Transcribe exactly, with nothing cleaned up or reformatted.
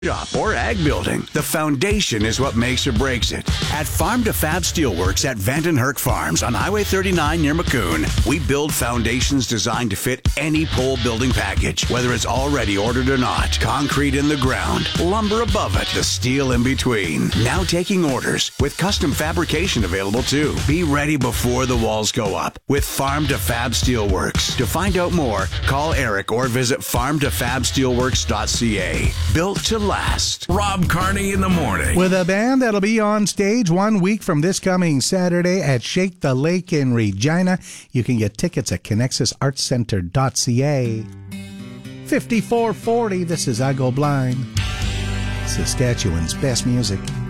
shop or ag building, the foundation is what makes or breaks it. At Farm to Fab Steelworks at Vanden Herk Farms on Highway thirty-nine near Maccoon, we build foundations designed to fit any pole building package, whether it's already ordered or not. Concrete in the ground, lumber above it, the steel in between. Now taking orders with custom fabrication available too. Be ready before the walls go up with Farm to Fab Steelworks. To find out more, call Eric or visit farm to fab steelworks dot c a. Built to last. Rob Carney in the morning. With a band that'll be on stage one week from this coming Saturday at Shake the Lake in Regina. You can get tickets at connexus arts center dot c a. fifty-four forty, this is I Go Blind. Saskatchewan's best music.